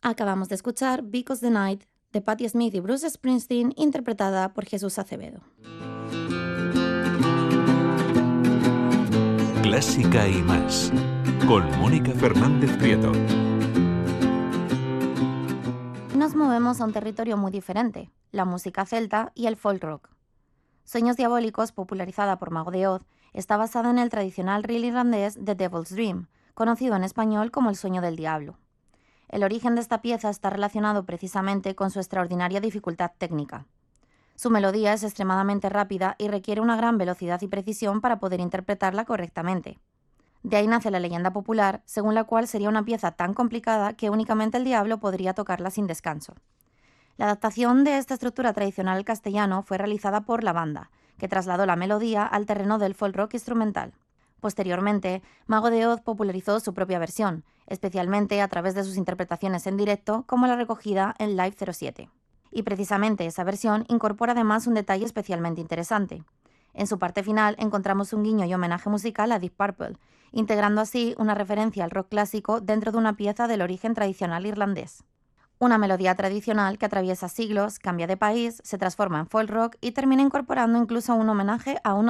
Acabamos de escuchar Because the Night de Patti Smith y Bruce Springsteen, interpretada por Jesús Acevedo. Clásica y más, con Mónica Fernández Prieto. Nos movemos a un territorio muy diferente, la música celta y el folk rock. Sueños Diabólicos, popularizada por Mago de Oz, está basada en el tradicional reel irlandés The Devil's Dream, conocido en español como El Sueño del Diablo. El origen de esta pieza está relacionado precisamente con su extraordinaria dificultad técnica. Su melodía es extremadamente rápida y requiere una gran velocidad y precisión para poder interpretarla correctamente. De ahí nace la leyenda popular, según la cual sería una pieza tan complicada que únicamente el diablo podría tocarla sin descanso. La adaptación de esta estructura tradicional al castellano fue realizada por la banda, que trasladó la melodía al terreno del folk rock instrumental. Posteriormente, Mago de Oz popularizó su propia versión, especialmente a través de sus interpretaciones en directo, como la recogida en Live 07. Y precisamente esa versión incorpora además un detalle especialmente interesante. En su parte final encontramos un guiño y homenaje musical a Deep Purple, integrando así una referencia al rock clásico dentro de una pieza del origen tradicional irlandés. Una melodía tradicional que atraviesa siglos, cambia de país, se transforma en folk rock y termina incorporando incluso un homenaje a uno